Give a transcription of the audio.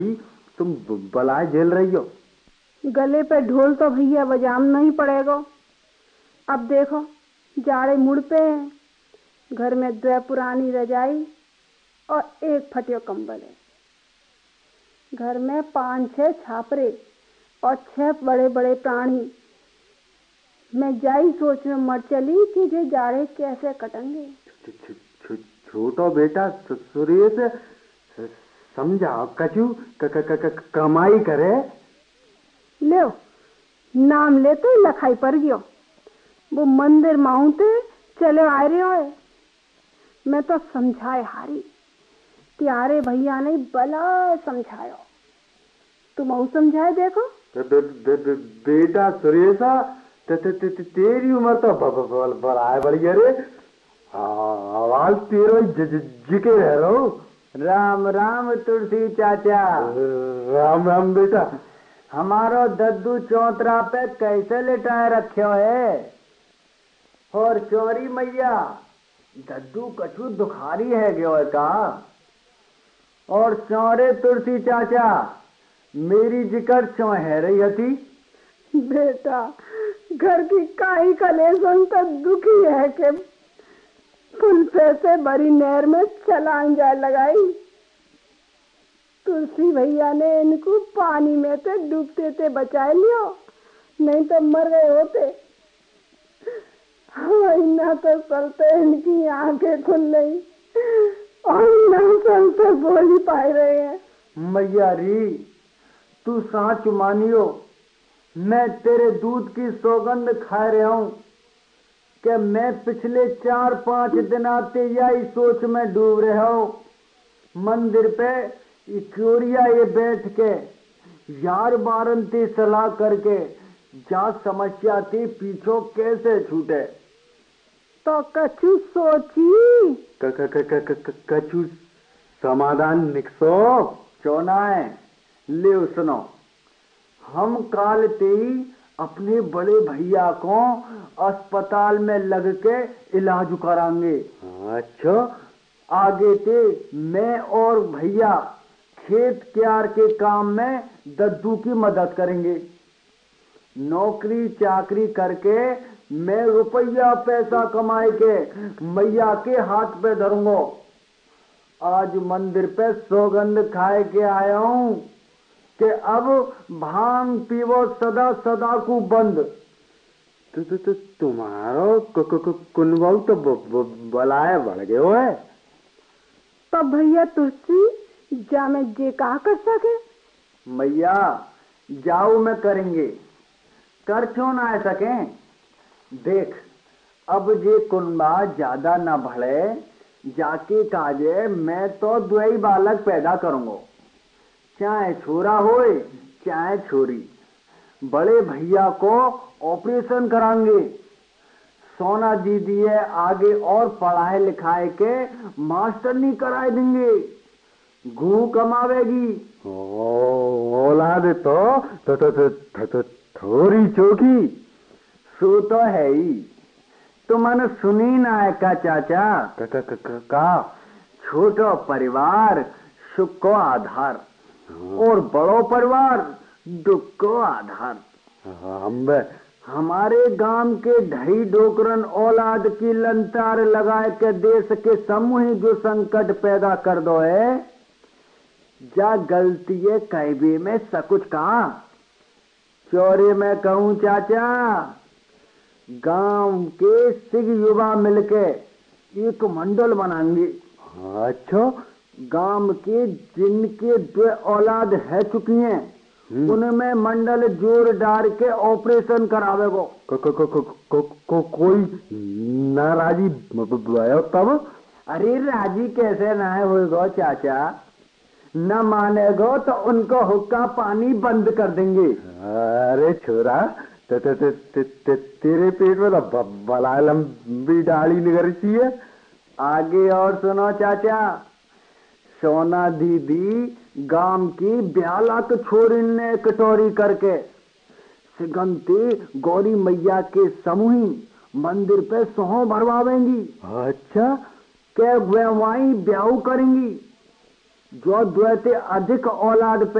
तुम बलाए झेल रही हो। गले पे ढोल तो भैया बजाना नहीं पड़ेगा। अब देखो जाड़े मुड़ पे हैं। घर में 2 पुरानी रजाई और 1 फटियो कंबल है। घर में 5-6 छापरे और 6 बड़े बड़े प्राणी। मैं जाई सोच में मर चली कि ये जाड़े कैसे कटेंगे। छोटो बेटा सुरेश समझाओ कछु कमाई करे। ले नाम लेते ही लखाई पड़ गयो। वो मंदिर माउंटे चले आ रहे हो। मैं तो समझाए हारी। प्यारे भैया ने भला समझायो। तुम और समझाए देखो। बेटा सुरेशा तेरी उम्र तो बड़ा बड़ी है रे। आवाज तेरो जिके रह रहो। राम राम तुलसी चाचा। राम राम बेटा। हमारो दद्दू चौतरा पे कैसे लिटाए रखे है। और चोरी मैया दद्दू कछु दुखारी है गयो है का। और चौरे तुलसी चाचा मेरी जिकर चौ है रही हती। बेटा घर की काई कलेसन तो दुखी है के पुलसे से बड़ी नहर में छलांग जा लगाई। तुलसी भैया ने इनको पानी में से डूबते थे बचा लियो, नहीं तो मर गए होते। ना तो चलते इनकी आंखें खुल गई और ना चलते बोल ही पाए रहे हैं। मैया री तू साँच मानियो मैं तेरे दूध की सौगंध खा रहा हूँ कि मैं पिछले 4-5 दिन आते यही सोच में डूब रहा हूँ। मंदिर पे चोरिया ये बैठ के यार बारंती सलाह करके जा समस्या थी पीछो कैसे छूटे। तो कछु सोची कछु समाधान निकसो चौना है। ले सुनो हम काल ते ही अपने बड़े भैया को अस्पताल में लग के इलाज कराएंगे। अच्छा आगे ते मैं और भैया खेत क्यार के काम में दद्दू की मदद करेंगे। नौकरी चाकरी करके मैं रुपया पैसा कमाए के मैया के हाथ पे धरूंगा। आज मंदिर पे सौगंध खाए के आया हूं कि अब भांग पीवो सदा सदा को बंद। तो तुम्हारो कुनबल तो बलाए बढ़ गयो है। तो भैया तुलसी जा में जे कहा कर सके। मैया जाओ में करेंगे कर क्यों ना आ सके। देख अब जे कुनबा ज्यादा ना बढ़े जाके काजे मैं तो 2 बालक पैदा करूंगा, चाहे छोरा होए चाहे छोरी। बड़े भैया को ऑपरेशन कराएंगे। सोना दीदी है आगे और पढ़ाई लिखाए के मास्टर नहीं कराए देंगे। घू कमावेगी। औलाद तो थोड़ी चोखी सो तो है ही। तो मन सुनी ना है का चाचा का छोटो परिवार सुख को आधार और बड़ो परिवार दुख को आधार। हमारे गांव के ढाई डोकरन औलाद की लंतार लगाए के देश के समूह जो संकट पैदा कर दो है जा गलती है कहबे में सकुछ कहा। चौरे में कहूं चाचा गांव के सिख युवा मिलके एक मंडल बनाएंगे। अच्छा गांव के जिनके 2 औलाद है चुकी हैं उनमें मंडल जोर डार के ऑपरेशन करावे को कोई नाराजी तब। अरे राजी कैसे ना है होएगा चाचा। न मानेगो तो उनको हुक्का पानी बंद कर देंगे। अरे छोरा तेरे पेट में तो बला लंबी दाढ़ी निकल चाहिए। आगे और सुनो चाचा सोना दीदी गांव की 42 छोरी ने कटोरी करके सिगंती गौरी मैया के समूही मंदिर पे सोह भरवावेंगी। अच्छा के वे वहीं ब्याह करेंगी। जो द्वैते अधिक औलाद